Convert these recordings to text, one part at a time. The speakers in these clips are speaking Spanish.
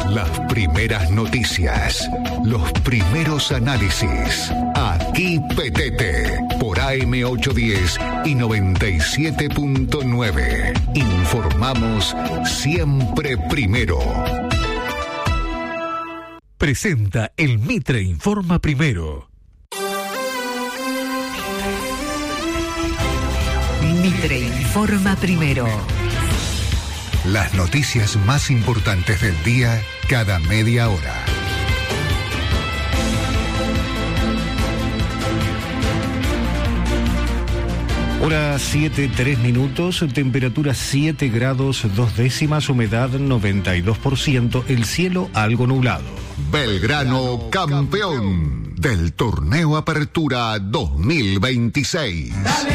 Las primeras noticias, los primeros análisis. Aquí Petete, por AM810 y 97.9. Informamos siempre primero. Presenta el Mitre Informa Primero. Mitre Informa Primero. Las noticias más importantes del día cada media hora. Hora 7:03, temperatura 7 grados 2 décimas, humedad 92%, el cielo algo nublado. Belgrano campeón del torneo Apertura 2026.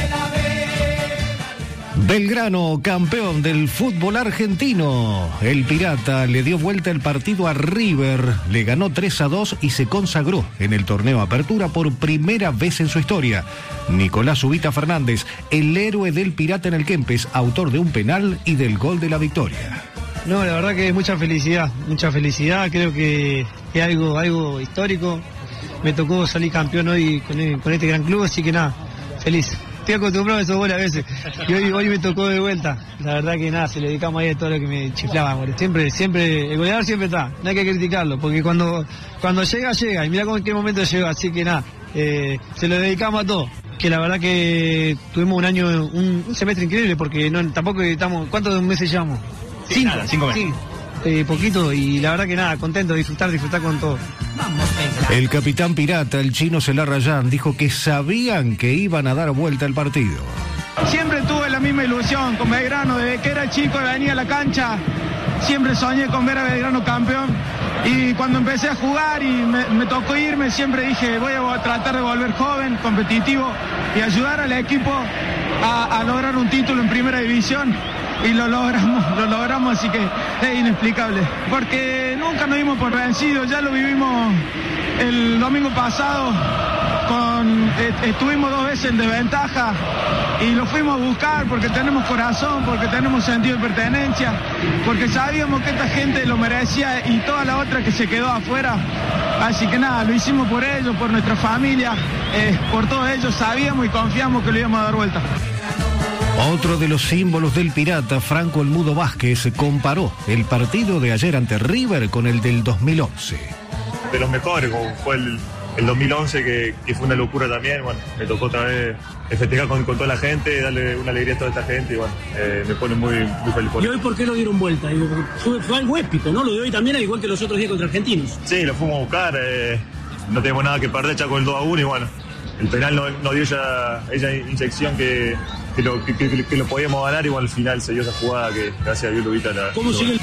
Belgrano, campeón del fútbol argentino. El Pirata le dio vuelta el partido a River, le ganó 3-2 y se consagró en el torneo Apertura por primera vez en su historia. Nicolás Ubita Fernández, el héroe del Pirata en el Kempes, autor de un penal y del gol de la victoria. No, la verdad que mucha felicidad, creo que es algo histórico. Me tocó salir campeón hoy con este gran club, así que nada, feliz. Estoy acostumbrado a esos goles a veces y hoy me tocó de vuelta. La verdad que nada, se le dedicamos ahí a todo lo que me chiflaba. Siempre, el goleador siempre está, no hay que criticarlo, porque cuando llega, y mira en qué momento llegó, así que nada, se lo dedicamos a todo. Que la verdad que tuvimos un semestre increíble, porque tampoco estamos, ¿cuántos meses llevamos? 5 meses. Poquito, y la verdad que nada, contento de disfrutar con todo. El capitán Pirata, el chino Celarrayán, dijo que sabían que iban a dar vuelta al partido. Siempre tuve la misma ilusión con Belgrano, desde que era chico venía a la cancha, siempre soñé con ver a Belgrano campeón, y cuando empecé a jugar y me tocó irme, siempre dije voy a tratar de volver joven, competitivo y ayudar al equipo a lograr un título en primera división. Y lo logramos, así que es inexplicable. Porque nunca nos dimos por vencidos, ya lo vivimos el domingo pasado, estuvimos 2 veces en desventaja y lo fuimos a buscar porque tenemos corazón, porque tenemos sentido de pertenencia, porque sabíamos que esta gente lo merecía y toda la otra que se quedó afuera. Así que nada, lo hicimos por ellos, por nuestra familia, por todos ellos, sabíamos y confiamos que lo íbamos a dar vuelta. Otro de los símbolos del Pirata, Franco El Mudo Vázquez, comparó el partido de ayer ante River con el del 2011. De los mejores, como fue el 2011, que fue una locura también. Bueno, me tocó otra vez festejar con toda la gente, darle una alegría a toda esta gente y bueno, me pone muy feliz por eso. ¿Y hoy por qué lo dieron vuelta? Fue algo épico, ¿no? Lo de hoy también, al igual que los otros días contra Argentinos. Sí, lo fuimos a buscar, no tenemos nada que perder, ya con el 2-1 y bueno, el penal nos dio esa inyección que lo podíamos ganar y bueno, al final se dio esa jugada que gracias a Dios lo evita la... ¿Cómo sigue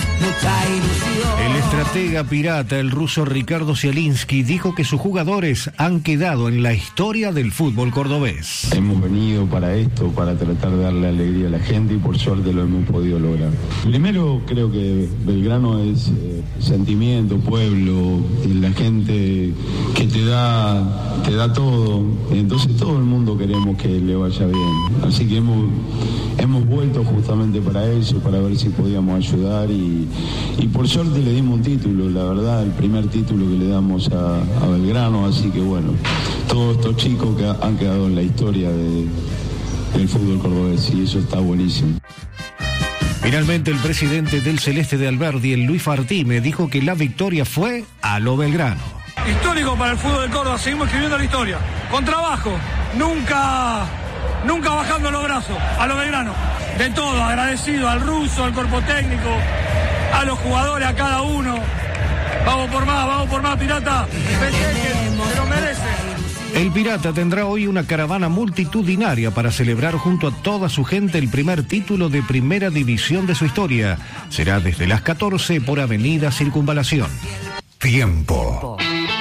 El estratega Pirata, el ruso Ricardo Zielinski, dijo que sus jugadores han quedado en la historia del fútbol cordobés. Hemos venido para esto, para tratar de darle alegría a la gente y por suerte lo hemos podido lograr. Primero creo que Belgrano es sentimiento, pueblo, la gente que te da todo, entonces todo el mundo queremos que le vaya bien. Así que hemos vuelto justamente para eso, para ver si podíamos ayudar y por suerte le dimos un título, la verdad, el primer título que le damos a Belgrano, así que bueno, todos estos chicos que han quedado en la historia del fútbol cordobés y eso está buenísimo. Finalmente, el presidente del Celeste de Alberdi, el Luis Fartime, dijo que la victoria fue a lo Belgrano. Histórico para el fútbol del Córdoba, seguimos escribiendo la historia, con trabajo, nunca bajando los brazos, a lo Belgrano, de todo, agradecido al ruso, al cuerpo técnico, a los jugadores, a cada uno. Vamos por más, Pirata, se lo merece. El Pirata tendrá hoy una caravana multitudinaria para celebrar junto a toda su gente el primer título de primera división de su historia. Será desde las 14 por Avenida Circunvalación. Tiempo.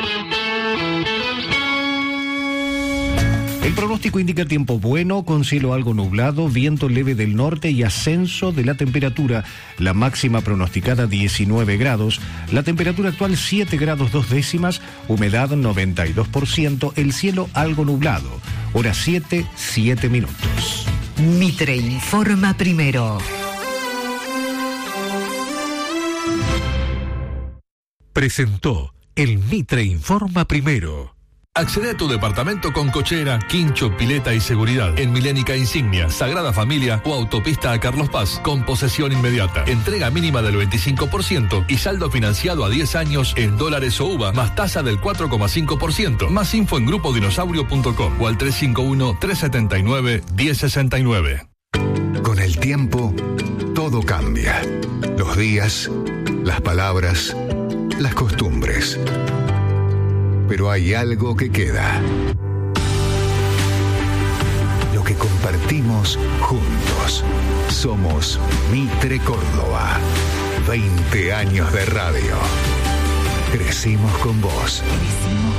El pronóstico indica tiempo bueno, con cielo algo nublado, viento leve del norte y ascenso de la temperatura. La máxima pronosticada 19 grados, la temperatura actual 7 grados 2 décimas, humedad 92%, el cielo algo nublado. Hora 7:07. Mitre Informa Primero. presentó el Mitre Informa Primero. Accede a tu departamento con cochera, quincho, pileta y seguridad en Milénica Insignia, Sagrada Familia o Autopista a Carlos Paz con posesión inmediata. Entrega mínima del 25% y saldo financiado a 10 años en dólares o UVA más tasa del 4,5%. Más info en grupodinosaurio.com o al 351-379-1069. Con el tiempo, todo cambia. Los días, las palabras, las costumbres. Pero hay algo que queda. Lo que compartimos juntos. Somos Mitre Córdoba. 20 años de radio. Crecimos con vos.